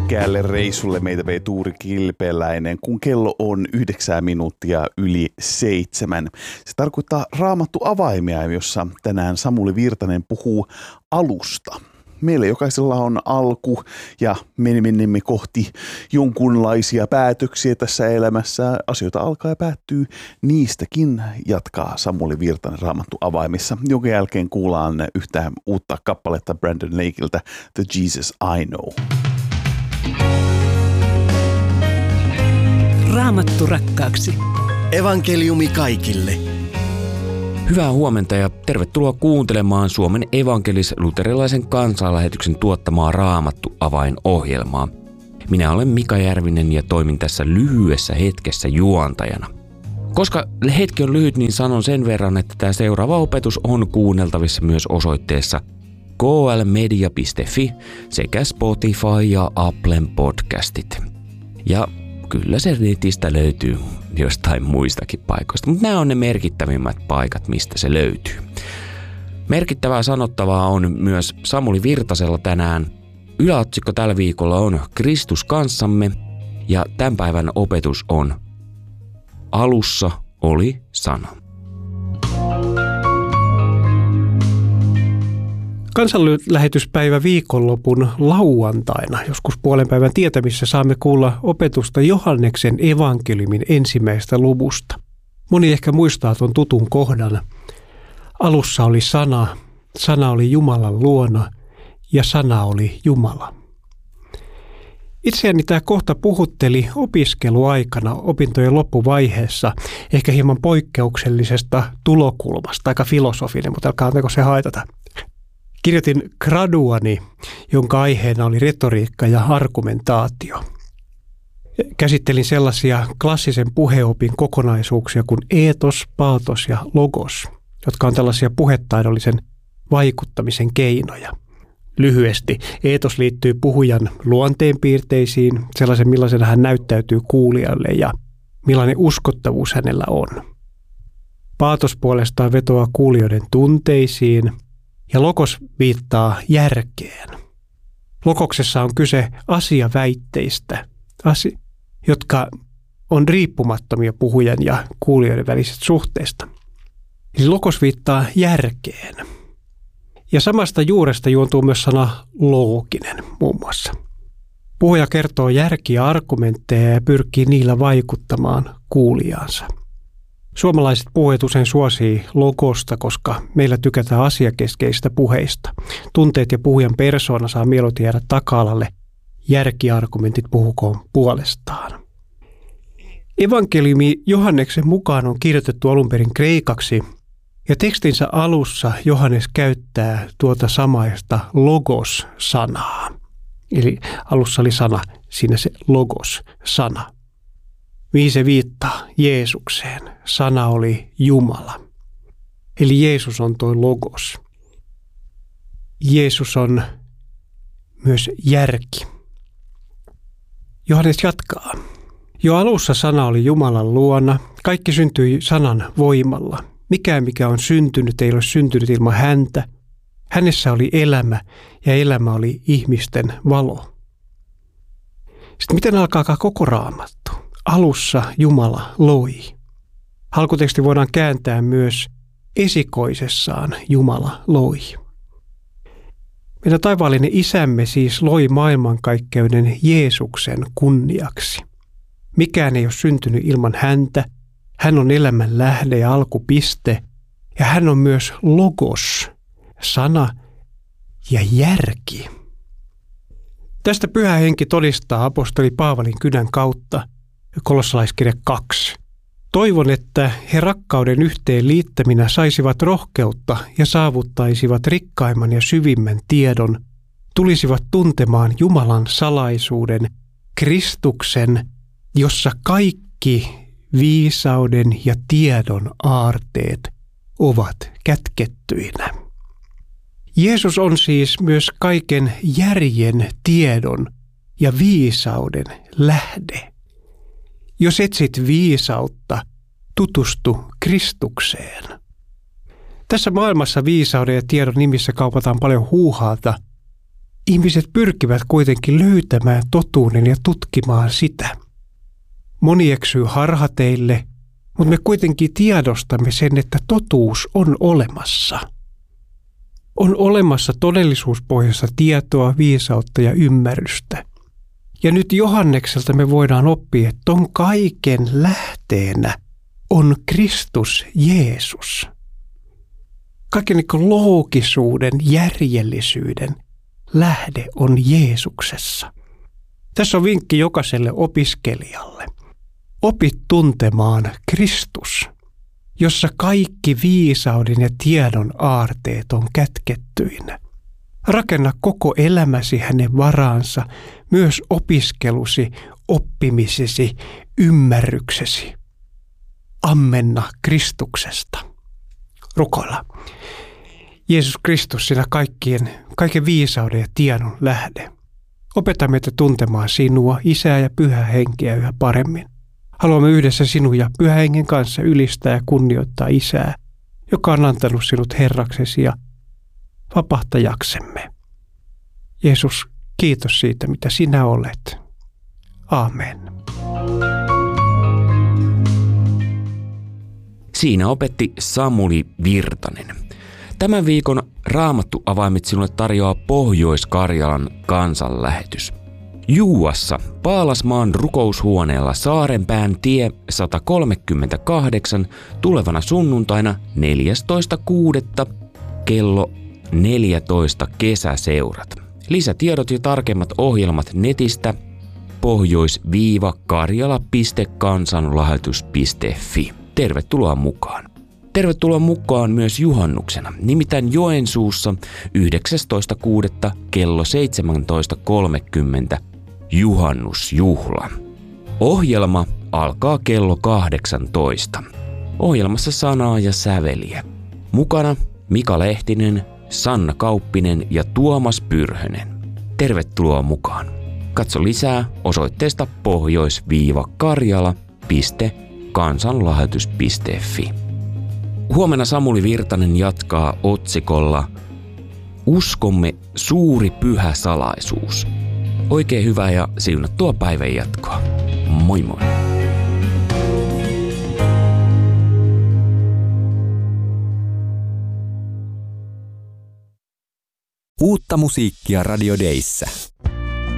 älykkäälle reissulle meitä vei Tuuri Kilpeläinen, kun kello on 9 minuuttia yli 7. Se tarkoittaa Raamattu avaimia, jossa tänään Samuli Virtanen puhuu alusta. Meillä jokaisella on alku ja menemme kohti jonkunlaisia päätöksiä tässä elämässä. Asioita alkaa ja päättyy. Niistäkin jatkaa Samuli Virtanen Raamattu avaimissa, jonka jälkeen kuullaan yhtä uutta kappaletta Brandon Lakeilta, The Jesus I Know. Raamattu rakkaaksi. Evankeliumi kaikille. Hyvää huomenta ja tervetuloa kuuntelemaan Suomen evankelis-luterilaisen kansanlähetyksen tuottamaa Raamattu avain-ohjelmaa. Minä olen Mika Järvinen ja toimin tässä lyhyessä hetkessä juontajana. Koska hetki on lyhyt, niin sanon sen verran, että tämä seuraava opetus on kuunneltavissa myös osoitteessa klmedia.fi sekä Spotify ja Applen podcastit. Ja kyllä se netistä löytyy jostain muistakin paikoista, mutta nämä on ne merkittävimmät paikat, mistä se löytyy. Merkittävää sanottavaa on myös Samuli Virtasella tänään. Yläotsikko tällä viikolla on Kristus kanssamme ja tämän päivän opetus on Alussa oli sana. Kansanlähetyspäivä viikonlopun lauantaina, joskus puolen päivän tietämissä saamme kuulla opetusta Johanneksen evankeliumin ensimmäisestä luvusta. Moni ehkä muistaa tuon tutun kohdan. Alussa oli sana, sana oli Jumalan luona ja sana oli Jumala. Itseäni tämä kohta puhutteli opiskeluaikana opintojen loppuvaiheessa, ehkä hieman poikkeuksellisesta tulokulmasta, aika filosofinen, mutta älkää antako se haitata. Kirjoitin graduani, jonka aiheena oli retoriikka ja argumentaatio. Käsittelin sellaisia klassisen puheopin kokonaisuuksia kuin eetos, paatos ja logos, jotka on tällaisia puhetaidollisen vaikuttamisen keinoja. Lyhyesti, eetos liittyy puhujan luonteenpiirteisiin, sellaisen millaisen hän näyttäytyy kuulijalle ja millainen uskottavuus hänellä on. Paatos puolestaan vetoaa kuulijoiden tunteisiin ja logos viittaa järkeen. Logoksessa on kyse asiaväitteistä, jotka on riippumattomia puhujan ja kuulijoiden välisestä suhteesta. Eli logos viittaa järkeen. Ja samasta juuresta juontuu myös sana looginen muun muassa. Puhuja kertoo järkiä argumentteja ja pyrkii niillä vaikuttamaan kuulijaansa. Suomalaiset puhujat usein suosii logosta, koska meillä tykätään asiakeskeisistä puheista. Tunteet ja puhujan persoona saa mieluiten jäädä taka-alalle. Järkiargumentit puhukoon puolestaan. Evankeliumi Johanneksen mukaan on kirjoitettu alun perin kreikaksi, ja tekstinsä alussa Johannes käyttää tuota samaista logos-sanaa. Eli alussa oli sana, siinä se logos-sana. Mihin se viittaa? Jeesukseen. Sana oli Jumala. Eli Jeesus on tuo logos. Jeesus on myös järki. Johannes jatkaa. Jo alussa sana oli Jumalan luona. Kaikki syntyi sanan voimalla. Mikään, mikä on syntynyt, ei ole syntynyt ilman häntä. Hänessä oli elämä ja elämä oli ihmisten valo. Sitten miten alkaa koko Raamattu? Alussa Jumala loi. Alkuteksti voidaan kääntää myös esikoisessaan Jumala loi. Meidän taivaallinen isämme siis loi maailmankaikkeuden Jeesuksen kunniaksi. Mikään ei ole syntynyt ilman häntä. Hän on elämän lähde ja alkupiste. Ja hän on myös logos, sana ja järki. Tästä Pyhä Henki todistaa apostoli Paavalin kynän kautta. Kolossalaiskirja 2. Toivon, että he rakkauden yhteen liittäminä saisivat rohkeutta ja saavuttaisivat rikkaimman ja syvimmän tiedon, tulisivat tuntemaan Jumalan salaisuuden, Kristuksen, jossa kaikki viisauden ja tiedon aarteet ovat kätkettyinä. Jeesus on siis myös kaiken järjen, tiedon ja viisauden lähde. Jos etsit viisautta, tutustu Kristukseen. Tässä maailmassa viisauden ja tiedon nimissä kaupataan paljon huuhaata, Ihmiset pyrkivät kuitenkin löytämään totuuden ja tutkimaan sitä. Moni eksyy harhateille, mutta me kuitenkin tiedostamme sen, että totuus on olemassa. On olemassa todellisuuspohjassa tietoa, viisautta ja ymmärrystä. Ja nyt Johannekselta me voidaan oppia, että ton kaiken lähteenä on Kristus Jeesus. Kaiken niin loogisuuden, järjellisyyden lähde on Jeesuksessa. Tässä on vinkki jokaiselle opiskelijalle. Opi tuntemaan Kristus, jossa kaikki viisauden ja tiedon aarteet on kätkettyinä. Rakenna koko elämäsi hänen varaansa, myös opiskelusi, oppimisesi, ymmärryksesi. Ammenna Kristuksesta. Rukoilla. Jeesus Kristus, sinä kaiken viisauden ja tiedon lähde. Opeta meitä tuntemaan sinua, Isää ja Pyhää Henkeä yhä paremmin. Haluamme yhdessä sinun ja Pyhän Hengen kanssa ylistää ja kunnioittaa Isää, joka on antanut sinut Herraksesi ja vapahtajaksemme. Jeesus, kiitos siitä, mitä sinä olet. Aamen. Siinä opetti Samuli Virtanen. Tämän viikon Raamattu-avaimet sinulle tarjoaa Pohjois-Karjalan kansanlähetys. Juuassa Paalasmaan rukoushuoneella Saarenpään tie 138 tulevana sunnuntaina 14.6. kello 14 kesäseurat. Lisätiedot ja tarkemmat ohjelmat netistä pohjois-karjala.kansanlähetys.fi. Tervetuloa mukaan. Tervetuloa mukaan myös juhannuksena, nimittäin Joensuussa 19.6. kello 17.30 juhannusjuhla. Ohjelma alkaa kello 18. Ohjelmassa sanaa ja säveliä. Mukana Mika Lehtinen, Sanna Kauppinen ja Tuomas Pyrhönen. Tervetuloa mukaan. Katso lisää osoitteesta pohjois-karjala.kansanlähetys.fi. Huomenna Samuli Virtanen jatkaa otsikolla Uskomme suuri pyhä salaisuus. Oikein hyvää ja siunattua päivän jatkoa. Moi moi! Uutta musiikkia Radio Dayssä.